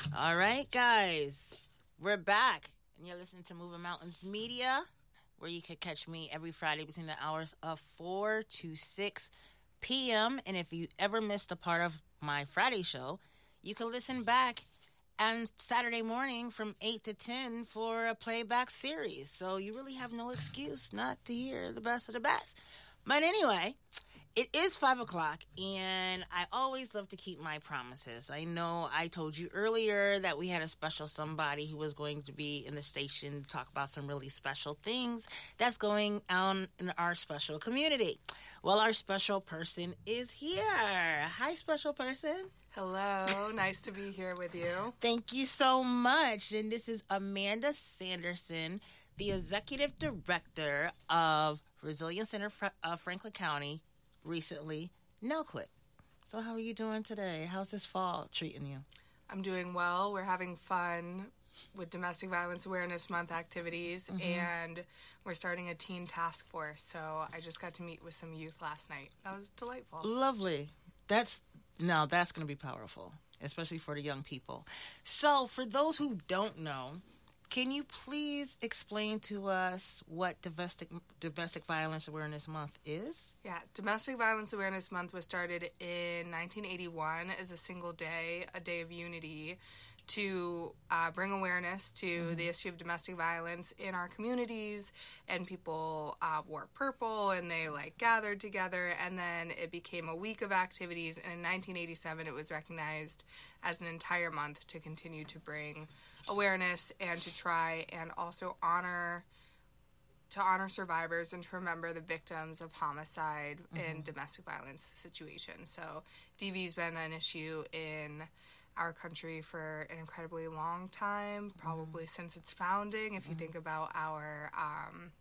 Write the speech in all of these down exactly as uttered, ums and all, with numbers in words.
All right, guys, we're back, and you're listening to Moving Mountains Media, where you can catch me every Friday between the hours of four to six p.m. And if you ever missed a part of my Friday show, you can listen back on Saturday morning from eight to ten for a playback series. So you really have no excuse not to hear the best of the best. But anyway, it is five o'clock, and I always love to keep my promises. I know I told you earlier that we had a special somebody who was going to be in the station to talk about some really special things that's going on in our special community. Well, our special person is here. Hi, special person. Hello. Nice to be here with you. Thank you so much. And this is Amanda Sanderson, the Executive Director of Resilience Center of Franklin County, recently NELQUIT. So how are you doing today? How's this fall treating you? I'm doing well. We're having fun with Domestic Violence Awareness Month activities, mm-hmm. and we're starting a teen task force. So I just got to meet with some youth last night. That was delightful. Lovely. That's now that's going to be powerful, especially for the young people. So for those who don't know, can you please explain to us what Domestic Domestic Violence Awareness Month is? Yeah, Domestic Violence Awareness Month was started in nineteen eighty-one as a single day, a day of unity, to uh, bring awareness to mm-hmm. the issue of domestic violence in our communities. And people uh, wore purple, and they like gathered together, and then it became a week of activities. And in nineteen eighty-seven, it was recognized as an entire month to continue to bring awareness and to try and also honor to honor survivors and to remember the victims of homicide mm-hmm. and domestic violence situations. So D V's been an issue in our country for an incredibly long time, probably mm-hmm. since its founding. If you mm-hmm. think about our um,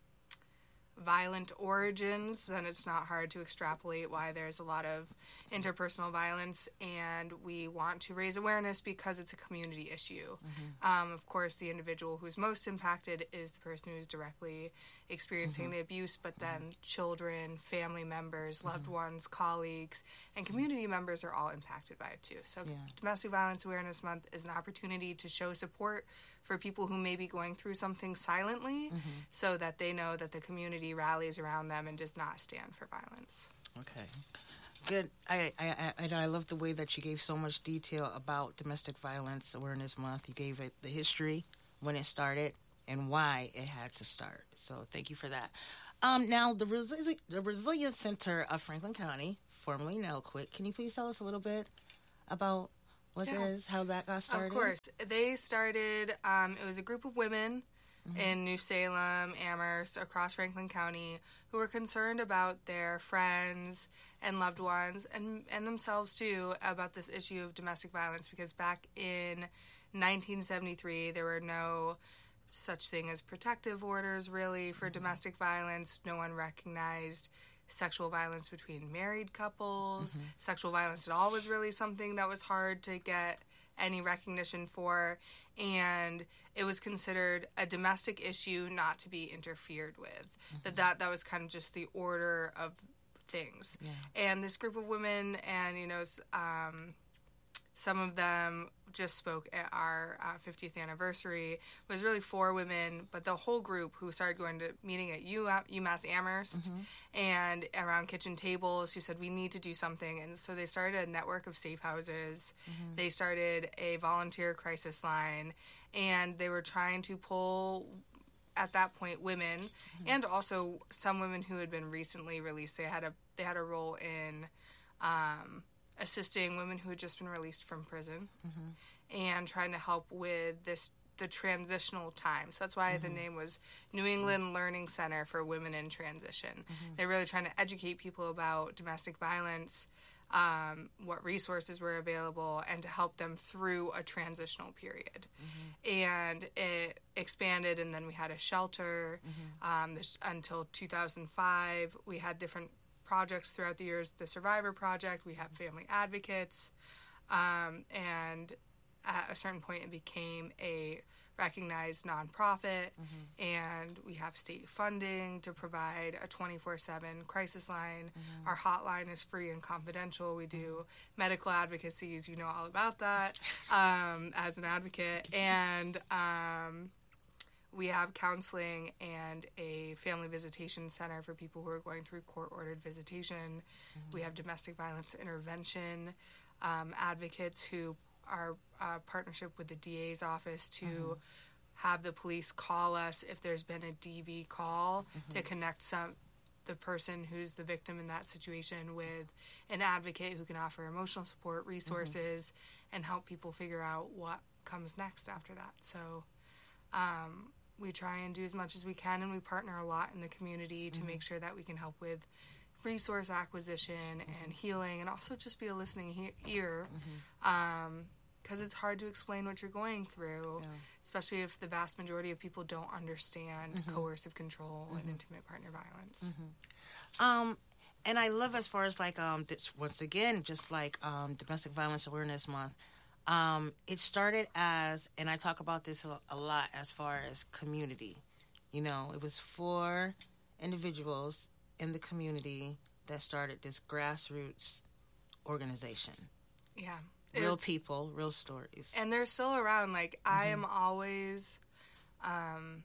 violent origins, then it's not hard to extrapolate why there's a lot of interpersonal violence, and we want to raise awareness because it's a community issue. Mm-hmm. Um, of course, the individual who's most impacted is the person who's directly experiencing mm-hmm. the abuse, but then mm-hmm. children, family members, loved mm-hmm. ones, colleagues, and community members are all impacted by it too. So yeah. Domestic Violence Awareness Month is an opportunity to show support for people who may be going through something silently mm-hmm. so that they know that the community rallies around them and does not stand for violence. Okay. Good. I, I, I, I love the way that you gave so much detail about Domestic Violence Awareness Month. You gave it the history, when it started, and why it had to start. So thank you for that. Um, now, the, Resili- the Resilience Center of Franklin County, formerly NELQUIT, can you please tell us a little bit about what yeah. it is, how that got started? Of course. They started, um, it was a group of women mm-hmm. in New Salem, Amherst, across Franklin County, who were concerned about their friends and loved ones, and, and themselves too, about this issue of domestic violence, because back in nineteen seventy-three, there were no such thing as protective orders, really, for mm-hmm. domestic violence. No one recognized sexual violence between married couples. Mm-hmm. Sexual violence at all was really something that was hard to get any recognition for, and it was considered a domestic issue not to be interfered with. Mm-hmm. That, that that was kind of just the order of things. Yeah. And this group of women, and you know, um, some of them just spoke at our uh, fiftieth anniversary, was really for women, but the whole group who started going to meeting at U- UMass Amherst mm-hmm. and around kitchen tables, who said, we need to do something. And so they started a network of safe houses. Mm-hmm. They started a volunteer crisis line, and they were trying to pull, at that point, women mm-hmm. and also some women who had been recently released. They had a, they had a role in Um, assisting women who had just been released from prison mm-hmm. and trying to help with this the transitional time. So that's why mm-hmm. the name was New England mm-hmm. Learning Center for Women in Transition. Mm-hmm. They're really trying to educate people about domestic violence, um, what resources were available, and to help them through a transitional period. Mm-hmm. And it expanded, and then we had a shelter mm-hmm. um, this, until two thousand five. We had different projects throughout the years, the Survivor Project, we have Family Advocates, um, and at a certain point it became a recognized nonprofit, mm-hmm. and we have state funding to provide a twenty-four seven crisis line. Mm-hmm. Our hotline is free and confidential. We do medical advocacies. You know all about that um, as an advocate. And um, we have counseling and a family visitation center for people who are going through court-ordered visitation. Mm-hmm. We have domestic violence intervention um, advocates who our uh, partnership with the D A's office to mm-hmm. have the police call us if there's been a D V call mm-hmm. to connect some the person who's the victim in that situation with an advocate who can offer emotional support, resources, mm-hmm. and help people figure out what comes next after that. So um, we try and do as much as we can, and we partner a lot in the community to mm-hmm. make sure that we can help with resource acquisition mm-hmm. and healing, and also just be a listening he- ear mm-hmm. um, because it's hard to explain what you're going through, yeah. especially if the vast majority of people don't understand mm-hmm. coercive control mm-hmm. and intimate partner violence. Mm-hmm. Um, and I love as far as like, um, this, once again, just like um, Domestic Violence Awareness Month, um, it started as, and I talk about this a, a lot as far as community. You know, it was four individuals in the community that started this grassroots organization. Yeah. Real people, real stories. And they're still around. Like, mm-hmm. I am always um,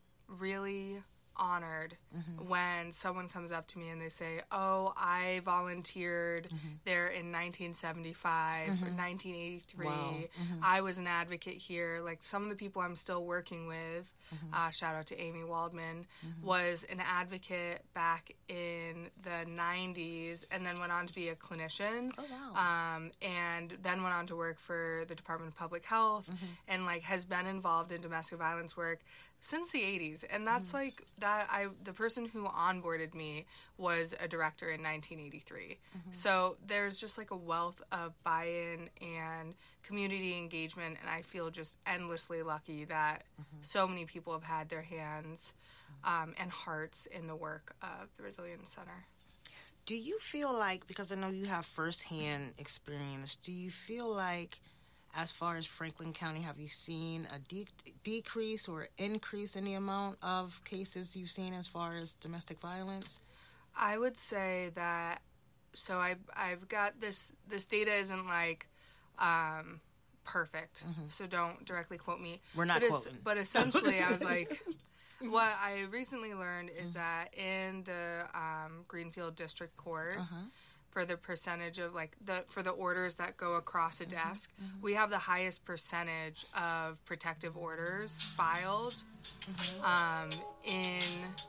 really honored mm-hmm. when someone comes up to me and they say, oh, I volunteered mm-hmm. there in nineteen seventy-five mm-hmm. or nineteen eighty-three. Wow. Mm-hmm. I was an advocate here. Like, some of the people I'm still working with, mm-hmm. uh, shout out to Amy Waldman, mm-hmm. was an advocate back in the nineties and then went on to be a clinician. Oh, wow. Um, and then went on to work for the Department of Public Health mm-hmm. and, like, has been involved in domestic violence work since the eighties. And that's mm-hmm. like that I the person who onboarded me was a director in nineteen eighty-three. Mm-hmm. So there's just like a wealth of buy-in and community engagement, and I feel just endlessly lucky that mm-hmm. so many people have had their hands um, and hearts in the work of the Resilience Center. Do you feel like, because I know you have firsthand experience, do you feel like, as far as Franklin County, have you seen a de- decrease or increase in the amount of cases you've seen as far as domestic violence? I would say that, so I, I've got this, this data isn't like um, perfect, mm-hmm. so don't directly quote me. We're not but quoting. Es- but essentially, I was like, what I recently learned is that in the um, Greenfield District Court, uh-huh. for the percentage of, like, the for the orders that go across a mm-hmm, desk, mm-hmm. we have the highest percentage of protective orders filed mm-hmm. um, in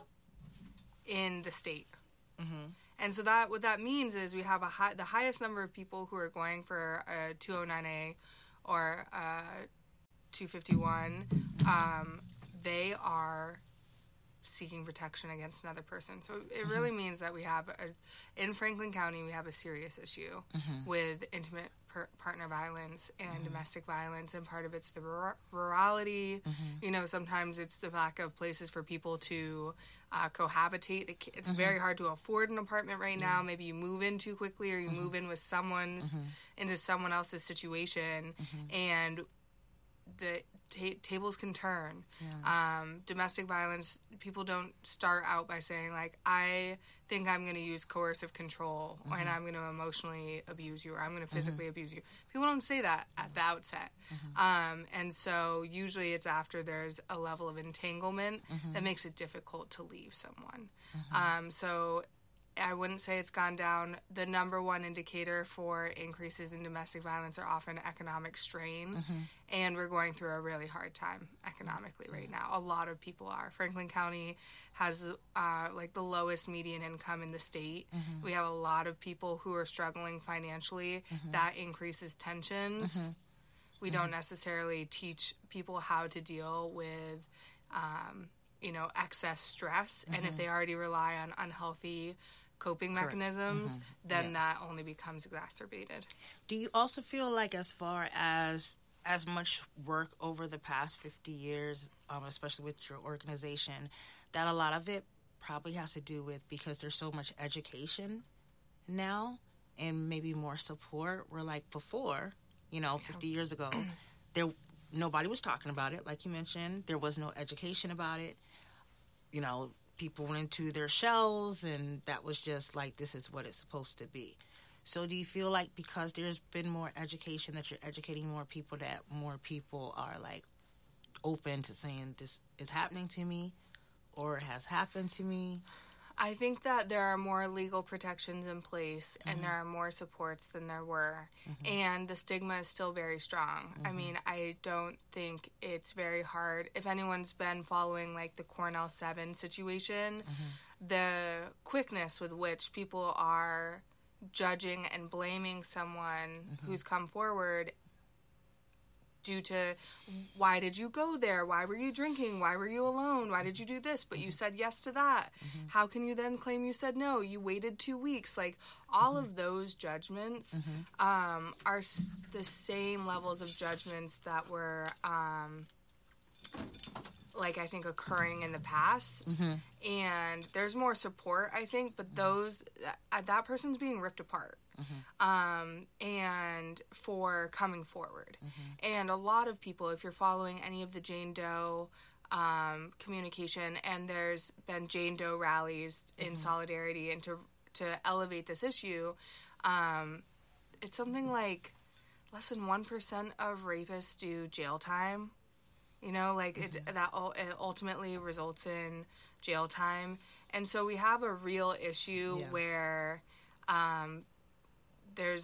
in the state. Mm-hmm. And so that what that means is we have a high, the highest number of people who are going for a two oh nine A or a two fifty-one. Um, they are seeking protection against another person. So it really mm-hmm. means that we have, a, in Franklin County, we have a serious issue mm-hmm. with intimate per- partner violence and mm-hmm. domestic violence, and part of it's the rur- rurality. Mm-hmm. You know, sometimes it's the lack of places for people to uh, cohabitate. It, it's mm-hmm. very hard to afford an apartment right now. Mm-hmm. Maybe you move in too quickly, or you mm-hmm. move in with someone's, mm-hmm. into someone else's situation, mm-hmm. and the ta- tables can turn. Yeah. Um, domestic violence, people don't start out by saying, like, I think I'm going to use coercive control, mm-hmm. and I'm going to emotionally abuse you, or I'm going to physically mm-hmm. abuse you. People don't say that at the outset. Mm-hmm. Um, and so usually it's after there's a level of entanglement mm-hmm. that makes it difficult to leave someone. Mm-hmm. Um, so I wouldn't say it's gone down. The number one indicator for increases in domestic violence are often economic strain, mm-hmm. and we're going through a really hard time economically right now. A lot of people are. Franklin County has uh, like the lowest median income in the state. Mm-hmm. We have a lot of people who are struggling financially. Mm-hmm. That increases tensions. Mm-hmm. We mm-hmm. don't necessarily teach people how to deal with um, you know, excess stress, mm-hmm. and if they already rely on unhealthy coping Correct. mechanisms, mm-hmm. then yeah. that only becomes exacerbated. Do you also feel like, as far as as much work over the past fifty years, um, especially with your organization, that a lot of it probably has to do with, because there's so much education now and maybe more support, where, like, before, you know, yeah. fifty years ago, there nobody was talking about it, like you mentioned. There was no education about it. You know, people went into their shells, and that was just like, this is what it's supposed to be. So do you feel like because there's been more education, that you're educating more people, that more people are, like, open to saying this is happening to me or it has happened to me? I think that there are more legal protections in place, and Mm-hmm. there are more supports than there were. Mm-hmm. And the stigma is still very strong. Mm-hmm. I mean, I don't think it's very hard. If anyone's been following, like, the Cornell seven situation, Mm-hmm. the quickness with which people are judging and blaming someone Mm-hmm. who's come forward due to, why did you go there? Why were you drinking? Why were you alone? Why did you do this? But you said yes to that. Mm-hmm. How can you then claim you said no? You waited two weeks. Like, all of those judgments Mm-hmm. um, are s- the same levels of judgments that were, um, like, I think occurring in the past. Mm-hmm. And there's more support, I think, but those, that, that person's being ripped apart. Mm-hmm. Um, and for coming forward. Mm-hmm. And a lot of people, if you're following any of the Jane Doe um, communication, and there's been Jane Doe rallies in Mm-hmm. solidarity and to to elevate this issue, um, it's something like less than one percent of rapists do jail time. You know, like Mm-hmm. it, that ul- it ultimately results in jail time. And so we have a real issue Yeah. where um, there's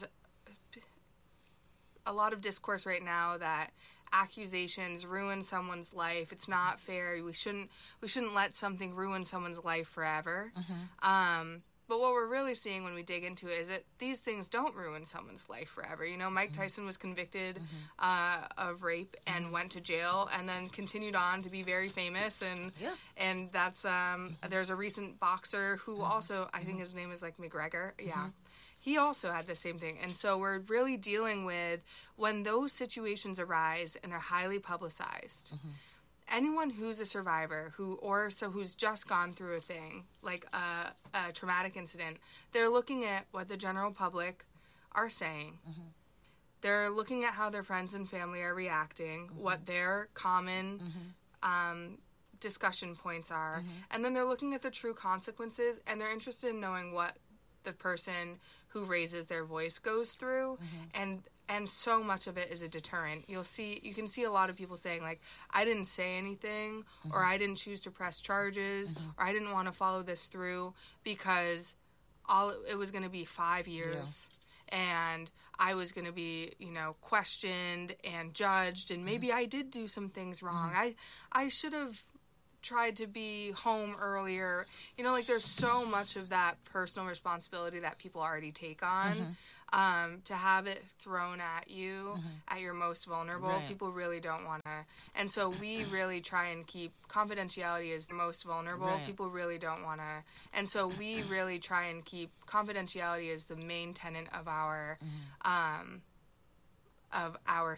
a lot of discourse right now that accusations ruin someone's life. It's not fair. We shouldn't we shouldn't let something ruin someone's life forever. Mm-hmm. Um, but what we're really seeing when we dig into it is that these things don't ruin someone's life forever. You know, Mike Tyson was convicted uh, of rape and went to jail, and then continued on to be very famous. And Yeah. and that's um, there's a recent boxer who also, I think his name is like McGregor. Yeah. He also had the same thing. And so we're really dealing with when those situations arise and they're highly publicized. Mm-hmm. Anyone who's a survivor who or so who's just gone through a thing like a, a traumatic incident, they're looking at what the general public are saying. Mm-hmm. They're looking at how their friends and family are reacting, Mm-hmm. what their common Mm-hmm. um, discussion points are, Mm-hmm. and then they're looking at the true consequences, and they're interested in knowing what the person who raises their voice goes through. Mm-hmm. and and so much of it is a deterrent. You'll see you can see a lot of people saying, like, I didn't say anything, Mm-hmm. or I didn't choose to press charges, or I didn't want to follow this through because all it was going to be five years and I was going to be, you know, questioned and judged, and maybe I did do some things wrong. I I should have tried to be home earlier. You know, like, there's so much of that personal responsibility that people already take on. Um, to have it thrown at you at your most vulnerable, Right. people really don't want to. And so we really try and keep confidentiality as the most vulnerable. Right. People really don't want to. And so we really try and keep confidentiality as the main tenet of our um, of our